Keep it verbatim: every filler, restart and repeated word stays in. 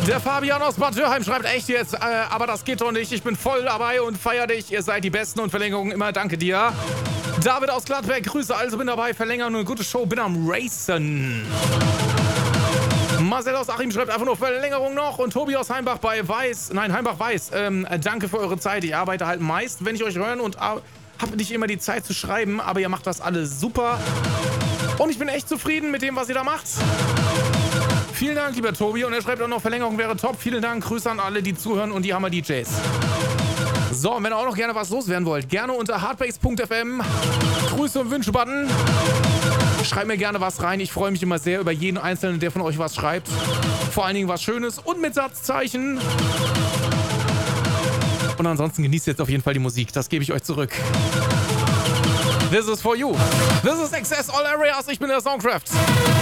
Der Fabian aus Bad Dürheim schreibt echt jetzt, äh, aber das geht doch nicht. Ich bin voll dabei und feier dich. Ihr seid die Besten und Verlängerungen immer. Danke dir. David aus Gladbeck, Grüße, also bin dabei. Verlängern und eine gute Show, bin am Racen. Marcel aus Achim schreibt einfach nur Verlängerung noch. Und Tobi aus Heimbach bei Weiß, nein, Heimbach Weiß. Ähm, danke für eure Zeit. Ich arbeite halt meist, wenn ich euch höre und habe nicht immer die Zeit zu schreiben, aber ihr macht das alles super. Und ich bin echt zufrieden mit dem, was ihr da macht. Vielen Dank, lieber Tobi. Und er schreibt auch noch, Verlängerung wäre top. Vielen Dank, Grüße an alle, die zuhören und die Hammer-D Js. So, und wenn ihr auch noch gerne was loswerden wollt, gerne unter hardbase punkt f m. Grüße und Wünsche-Button. Schreibt mir gerne was rein. Ich freue mich immer sehr über jeden Einzelnen, der von euch was schreibt. Vor allen Dingen was Schönes und mit Satzzeichen. Und ansonsten genießt jetzt auf jeden Fall die Musik. Das gebe ich euch zurück. This is for you. This is Access All Areas. Ich bin der Soundcraft.